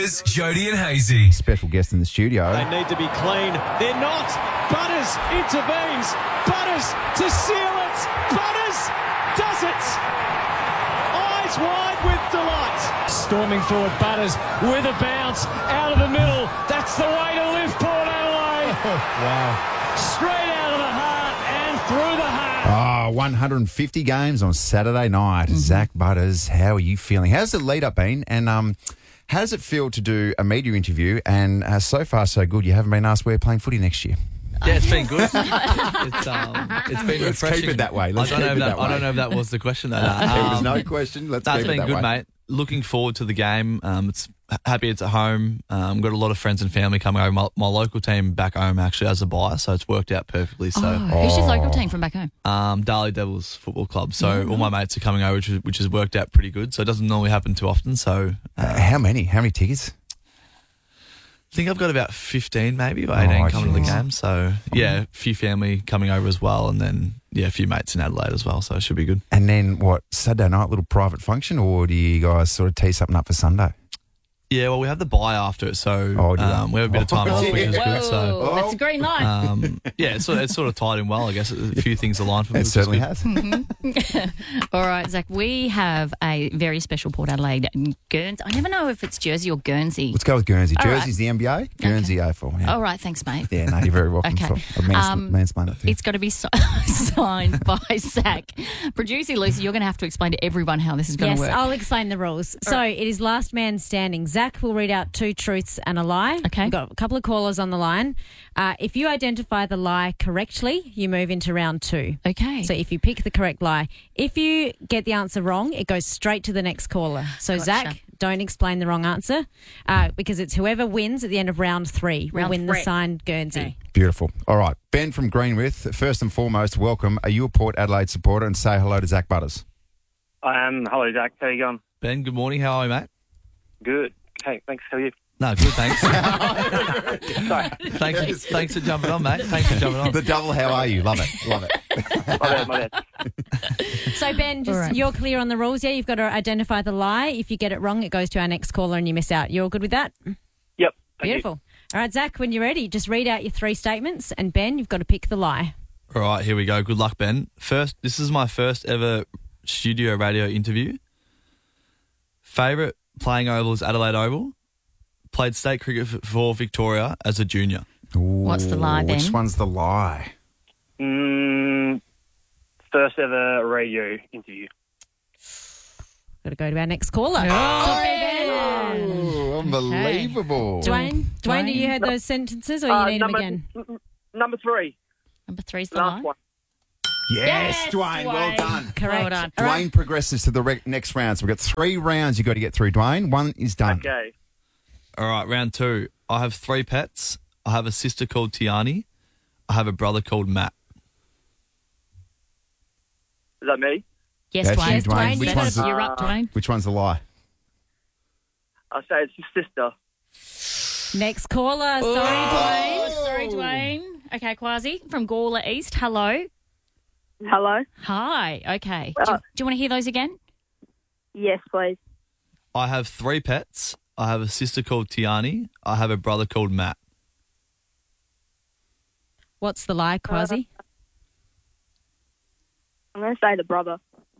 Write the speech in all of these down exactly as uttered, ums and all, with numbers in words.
Butters, Jody and Hazy. Special guest in the studio. They need to be clean. They're not. Butters intervenes. Butters to seal it. Butters does it. Eyes wide with delight. Storming forward, Butters with a bounce out of the middle. That's the way to lift Port Adelaide. Wow. Straight out of the heart and through the heart. Oh, one hundred fifty games on Saturday night. Mm-hmm. Zach Butters, how are you feeling? How's the lead up been? And um, how does it feel to do a media interview? And uh, so far, so good. You haven't been asked where you're playing footy next year. Yeah, it's been good. It's, um, it's been Let's refreshing. keep it that way. Let's I don't keep know it if that, that way. I don't know if that was the question. Though. There was Um, no question. Let's That's keep been it that good, way. mate. Looking forward to the game. Um, it's happy it's at home. Um, got a lot of friends and family coming over. My, my local team back home actually has a bye, so it's worked out perfectly. So, Oh, who's your local team from back home? um, Darley Devils Football Club. So all my mates are coming over, which, is- which has worked out pretty good. So it doesn't normally happen too often. So uh, Uh, how many? How many tickets? I think I've got about fifteen maybe or eighteen Oh, coming to the geez. game. So yeah, a few family coming over as well, and then yeah, a few mates in Adelaide as well. So it should be good. And then what? Saturday night, little private function, or do you guys sort of tee something up for Sunday? Yeah, well, we have the bye after it, so Oh, do you? um, we have a bit of time off, which is good. So Whoa, that's a green light. um, yeah, it's sort, of, it's sort of tied in well, I guess. A few things aligned for me. It which is certainly good. has. All right, Zach, we have a very special Port Adelaide Guernsey. I never know if it's Jersey or Guernsey. Let's go with Guernsey. All right. Jersey's the N B A. Guernsey A F L. Yeah. All right, thanks, mate. Yeah, no, you're very welcome. Okay. For a mans- Um, mansplain it to you. It's got to be si- signed by Zach. Producer Lucy, you're going to have to explain to everyone how this is going Yes, to work. I'll explain the rules. So it is last man standing. Zach will read out two truths and a lie. Okay. We've got a couple of callers on the line. Uh, if you identify the lie correctly, you move into round two. Okay. So if you pick the correct lie, if you get the answer wrong, it goes straight to the next caller. So Gotcha. Zach, don't explain the wrong answer uh, because it's whoever wins at the end of round three will Round win the three. signed Guernsey. Okay. Beautiful. All right. Ben from Greenwith, first and foremost, welcome. Are you a Port Adelaide supporter? And say hello to Zach Butters. I am. Hello, Zach. How you going? Ben, good morning. How are you, mate? Good. Okay, thanks. How are you? No, good, thanks. Sorry. thanks, thanks for jumping on, mate. Thanks for jumping on. The double, how are you? Love it. Love it. My bad, my bad. So, Ben, just All right. you're clear on the rules, yeah? You've got to identify the lie. If you get it wrong, it goes to our next caller and you miss out. You're all good with that? Yep. Thank Beautiful. All right, Zach, when you're ready, just read out your three statements. And, Ben, you've got to pick the lie. All right, here we go. Good luck, Ben. First, this is my first ever studio radio interview. Favourite playing oval is Adelaide Oval. Played state cricket f- for Victoria as a junior. What's the lie, Ooh, Which Ben? one's the lie? you. Mm, first ever radio interview. Got to go to our next caller. Oh, unbelievable. Dwayne, Dwayne, do you Dwayne. heard those sentences or you Uh, need number, them again? n- n- number three. Number three's the Last lie. one. Yes, Yes, Dwayne, well Dwayne. done. Correct. Well done. All right. Dwayne progresses to the re- next round. So we've got three rounds you've got to get through, Dwayne. One is done. Okay. All right, round two. I have three pets. I have a sister called Tiani. I have a brother called Matt. Is that me? Yes, That's Dwayne. you, Dwayne. Which Yes, one's the- you're up, Dwayne. Which one's the lie? I say it's your sister. Next caller. Sorry, Dwayne. Dwayne. Sorry, Dwayne. Okay, Quasi from Gawler East. Hello. Hello? Hi. Okay. Do, Uh, do you want to hear those again? Yes, please. I have three pets. I have a sister called Tiani. I have a brother called Matt. What's the lie, Quasi? I'm going to say the brother.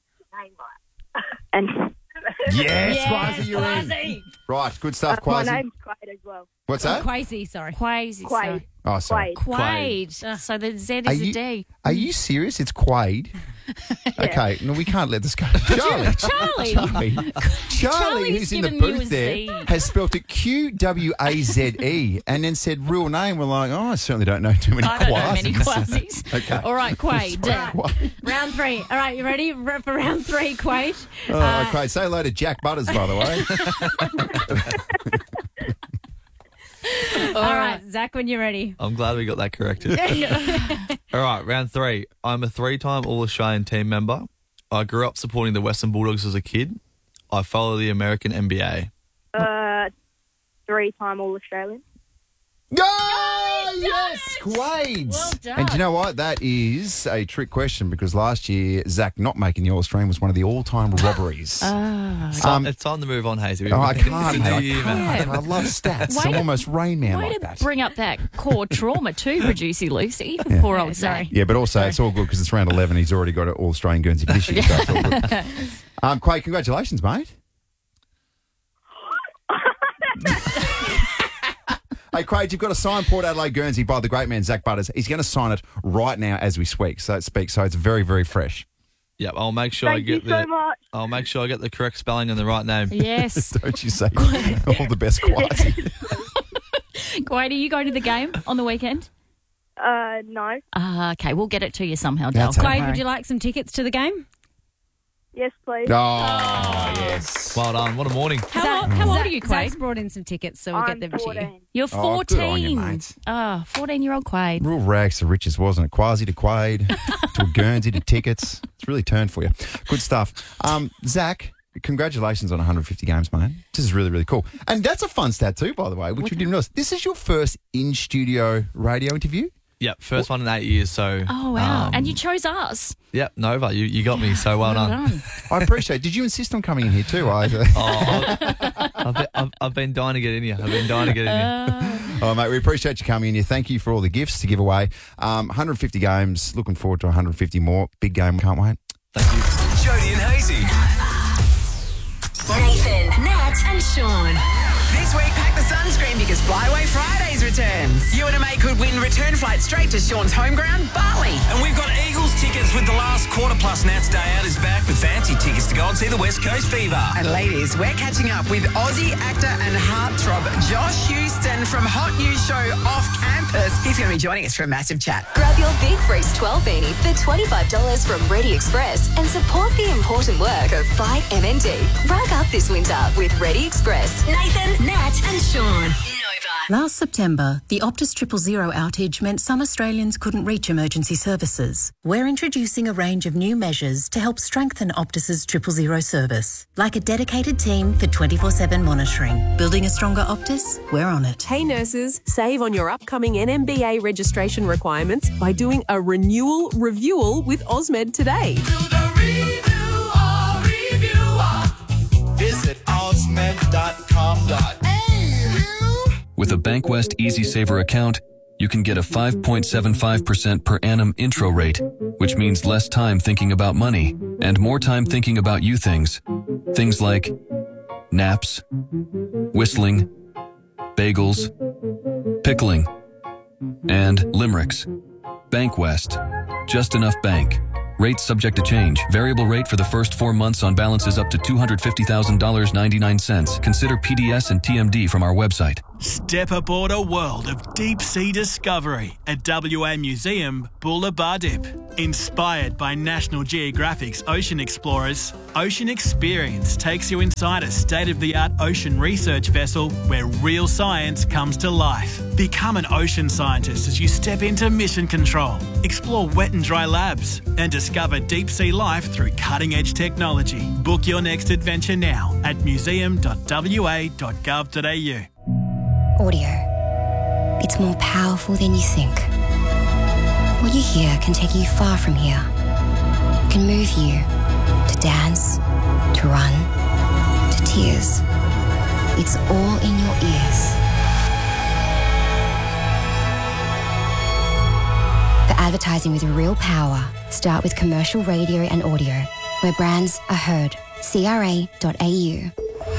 And Yes, Quasi, you're in. Right, good stuff, uh, my Quasi. name's Quade as well. What's that? Quasi, sorry. Quasi. Quade. Oh, sorry. Quade. Quade. So the Z Are is you- a D. Are you serious? It's Quade. Okay, no, we can't let this go. Charlie. Charlie. Charlie. Charlie, Charlie who's has in the given you booth a there, Z. has spelt it Q W A Z E and then said real name. We're like, oh, I certainly don't know too many I don't know many Quasis. Quasis. Okay. All right, Quade. Quade. Round three. All right, you ready for for round three, Quade? Oh, okay. Say hello to Jack Butters, by the way. All right, Zach, when you're ready. I'm glad we got that corrected. All right, round three. I'm a three-time All-Australian team member. I grew up supporting the Western Bulldogs as a kid. I follow the American N B A. Uh, three-time All-Australian. Go! yes, Quades. Well done. And do you know what? That is a trick question because last year, Zach not making the All-Australian was one of the all-time robberies. Ah. It's, Um, time, it's time to move on, Hazy. Oh, I It's a can't, new mate. I year, man. can't. I love stats. Way I'm to- almost Rain Man Way like to that. bring up that core trauma too, producer Lucy. Even poor old Zach. Yeah, but also it's all good because it's round eleven. He's already got an All-Australian Guernsey fishing. So it's all good. Um, Quade, congratulations, mate. Hey, Craig, you've got a signed Port Adelaide Guernsey by the great man Zach Butters. He's going to sign it right now as we speak. So it speaks. So it's very, very fresh. Yep, I'll make sure I Thank you get so the. much. I'll make sure I get the correct spelling and the right name. Yes. Don't you say all the best, Quade. Quade, are you going to the game on the weekend? Uh, no. Ah, okay, we'll get it to you somehow, Dale. That's Don't all Quade, worry. would you like some tickets to the game? Yes, please. Oh, yes. Well done. What a morning. How, old, how old Zach- are you, Quade? Zach's brought in some tickets, so we'll I'm get them to you. fourteen. You're Oh, fourteen. good on you, mate. Oh, fourteen-year-old Quade. Real rags to riches, wasn't it? Quasi to Quade, to a Guernsey to tickets. It's really turned for you. Good stuff. Um, Zach, congratulations on one hundred fifty games, mate. This is really, really cool. And that's a fun stat too, by the way, which we didn't realise. This is your first in-studio radio interview? Yep, first one in eight years. So. Oh, wow. um, and you chose us. Yep, Nova, you, you got me. So well, done. I appreciate it. Did you insist on coming in here too? I, Oh, I've, I've, been, I've, I've been dying to get in here. I've been dying to get in here. oh, mate, we appreciate you coming in here. Thank you for all the gifts to give away. Um, one hundred fifty games. Looking forward to one hundred fifty more. Big game. Can't wait. Thank you. Jody and Hazy. Nathan, Nat, and Sean. This week, pack the sunscreen because Flyaway Fridays returns. You and a mate could win return flight straight to Sean's home ground, Bali. And we've got Eagles tickets with the last quarter plus Nats Day Out is back with fancy tickets to go and see the West Coast Fever. And ladies, we're catching up with Aussie actor and heartthrob Josh Houston from Hot News Show Off Campus. He's going to be joining us for a massive chat. Grab your Big Freeze twelve beanie for twenty-five dollars from Ready Express and support the important work of Fight M N D. Rug up this winter with Ready Express. Nathan, Nat, and Sean. Last September, the Optus Triple Zero outage meant some Australians couldn't reach emergency services. We're introducing a range of new measures to help strengthen Optus's Triple Zero service, like a dedicated team for twenty-four seven monitoring. Building a stronger Optus? We're on it. Hey nurses, save on your upcoming N M B A registration requirements by doing a renewal reviewal with Osmed today. Visit osmed dot com. With a Bankwest Easy Saver account, you can get a five point seven five percent per annum intro rate, which means less time thinking about money and more time thinking about you things. Things like naps, whistling, bagels, pickling, and limericks. Bankwest. Just enough bank. Rates subject to change. Variable rate for the first four months on balances up to two hundred fifty thousand dollars and ninety-nine cents. Consider P D S and T M D from our website. Step aboard a world of deep sea discovery at W A Museum Bulla Dip. Inspired by National Geographic's Ocean Explorers, Ocean Experience takes you inside a state-of-the-art ocean research vessel where real science comes to life. Become an ocean scientist as you step into mission control, explore wet and dry labs, and discover deep sea life through cutting-edge technology. Book your next adventure now at museum dot w a dot gov dot a u. Audio. It's more powerful than you think. What you hear can take you far from here. It can move you to dance, to run, to tears. It's all in your ears. For advertising with real power, start with commercial radio and audio, where brands are heard. C R A dot A U.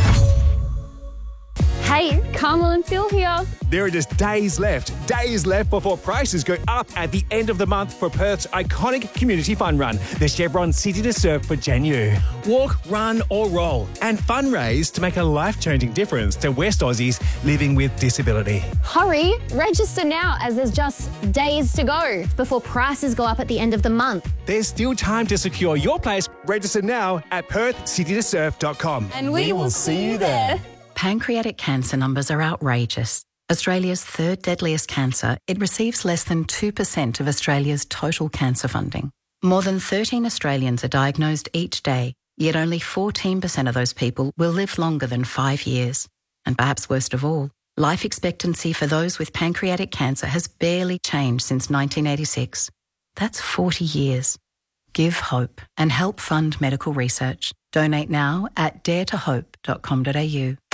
Hey, Carmel and Phil here. There are just days left, days left before prices go up at the end of the month for Perth's iconic community fun run, the Chevron City to Surf for Janu. Walk, run or roll and fundraise to make a life-changing difference to West Aussies living with disability. Hurry, register now as there's just days to go before prices go up at the end of the month. There's still time to secure your place. Register now at perth city to surf dot com. And we, we will see you there. Pancreatic cancer numbers are outrageous. Australia's third deadliest cancer, it receives less than two percent of Australia's total cancer funding. More than thirteen Australians are diagnosed each day, yet only fourteen percent of those people will live longer than five years. And perhaps worst of all, Life expectancy for those with pancreatic cancer has barely changed since nineteen eighty-six. That's forty years. Give hope and help fund medical research. Donate now at dare to hope dot com dot a u.